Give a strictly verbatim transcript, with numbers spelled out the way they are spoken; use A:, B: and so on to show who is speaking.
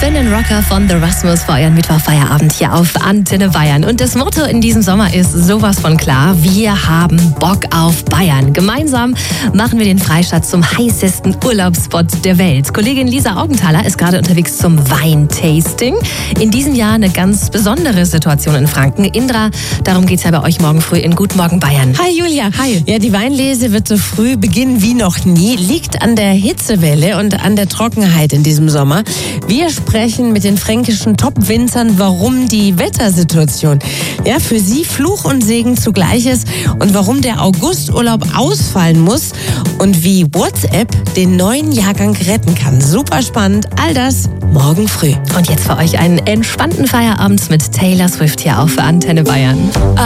A: schönen Rocker von The Rasmus für euren Mittwochfeierabend hier auf Antenne Bayern. Und das Motto in diesem Sommer ist sowas von klar: Wir haben Bock auf Bayern. Gemeinsam machen wir den Freistaat zum heißesten Urlaubsspot der Welt. Kollegin Lisa Augenthaler ist gerade unterwegs zum Weintasting. In diesem Jahr eine ganz besondere Situation in Franken. Indra, darum geht's ja bei euch morgen früh in Guten Morgen Bayern.
B: Hi Julia.
A: Hi.
B: Ja, die Weinlese wird so früh beginnen wie noch nie. Liegt an der Hitzewelle und an der Trockenheit in diesem Sommer. Wir sprechen mit den fränkischen Top-Winzern, warum die Wettersituation ja für sie Fluch und Segen zugleich ist und warum der Augusturlaub ausfallen muss und wie WhatsApp den neuen Jahrgang retten kann. Super spannend, all das morgen früh.
A: Und jetzt für euch einen entspannten Feierabend mit Taylor Swift hier auf Antenne Bayern.